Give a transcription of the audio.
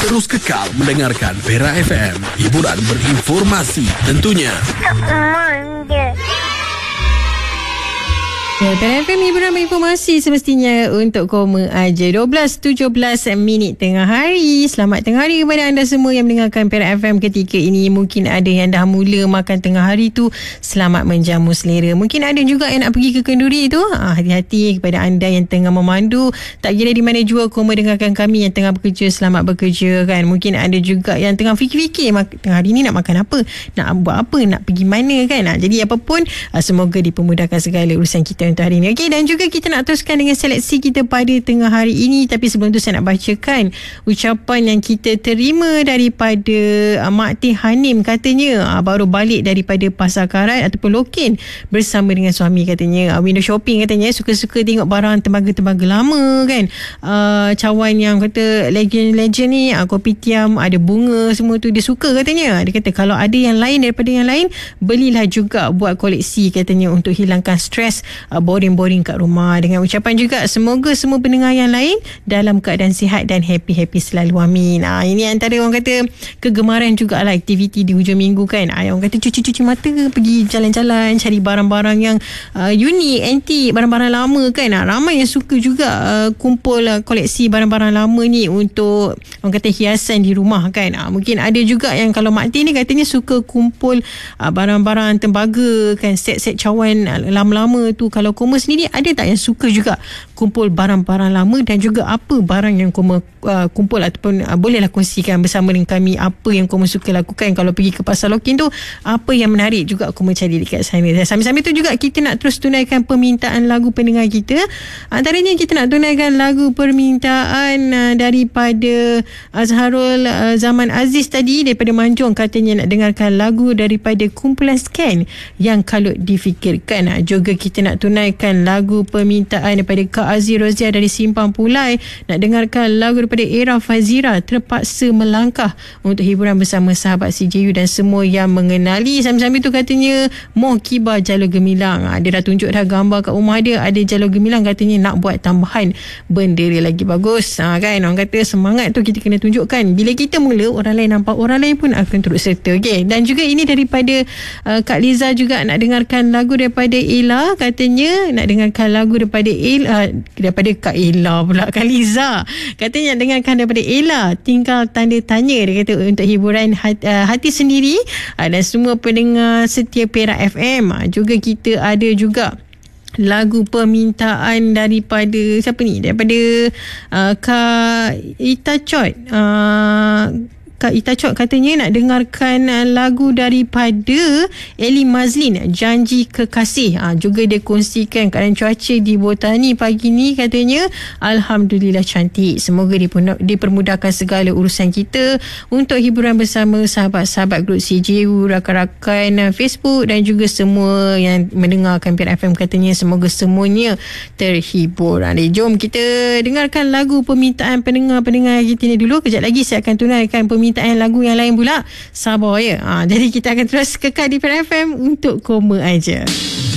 Terus kekal mendengarkan Perak FM. Hiburan berinformasi tentunya. Ya, Perak FM hiburan berinformasi semestinya untuk koma aja. 12.17 minit tengah hari. Selamat tengah hari kepada anda semua yang mendengarkan Perak FM ketika ini. Mungkin ada yang dah mula makan tengah hari tu, selamat menjamu selera. Mungkin ada juga yang nak pergi ke kenduri tu. Hati-hati kepada anda yang tengah memandu. Tak kira di mana jua koma dengarkan kami yang tengah bekerja, selamat bekerja kan. Mungkin ada juga yang tengah fikir-fikir tengah hari ni nak makan apa, nak buat apa, nak pergi mana kan. Jadi apapun, semoga dipermudahkan segala urusan kita untuk hari ini. Okey, dan juga kita nak teruskan dengan seleksi kita pada tengah hari ini. Tapi sebelum tu saya nak bacakan ucapan yang kita terima daripada Mak Teh Hanim. Katanya baru balik daripada Pasar Karat ataupun Lokin bersama dengan suami. Katanya window shopping, katanya suka-suka tengok barang tembaga-tembaga lama kan. Cawan yang kata legend-legend ni, kopitiam ada bunga semua tu dia suka katanya. Dia kata kalau ada yang lain daripada yang lain, belilah juga buat koleksi katanya untuk hilangkan stres boring-boring kat rumah. Dengan ucapan juga semoga semua pendengar yang lain dalam keadaan sihat dan happy-happy selalu, amin. Ini antara orang kata kegemaran jugalah aktiviti di hujung minggu kan. Orang kata cuci-cuci mata, pergi jalan-jalan cari barang-barang yang unik, antik, barang-barang lama kan. Ramai yang suka juga kumpul koleksi barang-barang lama ni untuk orang kata hiasan di rumah kan. Mungkin ada juga yang kalau Mak Teh ni katanya suka kumpul barang-barang tembaga kan, set-set cawan lama-lama tu. Kalau Koma sendiri ada tak yang suka juga kumpul barang-barang lama, dan juga apa barang yang Koma kumpul ataupun bolehlah kongsikan bersama dengan kami apa yang Koma suka lakukan kalau pergi ke Pasar Lokin tu, apa yang menarik juga Koma cari dekat sana. Dan sambil-sambil tu juga kita nak terus tunaikan permintaan lagu pendengar kita. Antaranya kita nak tunaikan lagu permintaan daripada Azharul Zaman Aziz tadi daripada Manjung. Katanya nak dengarkan lagu daripada kumpulan Scan yang kalau difikirkan. Juga kita nak tunaikan lagu permintaan daripada Kak Aziz Rozia dari Simpang Pulai. Nak dengarkan lagu daripada Era Fazira, Terpaksa Melangkah, untuk hiburan bersama sahabat CJU dan semua yang mengenali. Sambil-sambil tu katanya Moh Kibar Jalur Gemilang. Dia dah tunjuk dah gambar kat rumah dia, ada jalur gemilang, katanya nak buat tambahan bendera lagi bagus kan. Orang kata semangat tu kita kena tunjukkan. Bila kita mula, orang lain nampak, orang lain pun akan turut serta. Okay? Dan juga ini daripada Kak Liza juga nak dengarkan lagu daripada Ella. Katanya nak dengarkan lagu daripada daripada Kak Ella pula, Kak Liza. Katanya nak dengarkan daripada Ella, Tinggal Tanda Tanya. Dia kata untuk hiburan hati sendiri dan semua pendengar setia Perak FM. Juga kita ada juga lagu permintaan daripada siapa ni? Daripada Kak Ita Chot. Kak Ita Chot katanya nak dengarkan lagu daripada Eli Mazlin, Janji Kekasih. Juga dia kongsikan keadaan cuaca di Botani pagi ni, katanya alhamdulillah cantik. Semoga dipermudahkan segala urusan kita untuk hiburan bersama sahabat-sahabat grup CJU, rakan-rakan Facebook dan juga semua yang mendengarkan Perak FM. Katanya semoga semuanya terhibur. Jom kita dengarkan lagu permintaan pendengar-pendengar kita ni dulu. Kejap lagi saya akan tunaikan permintaan lagu yang lain pula. Sabar ya. Jadi kita akan terus kekal di Perak FM untuk Koma Aja.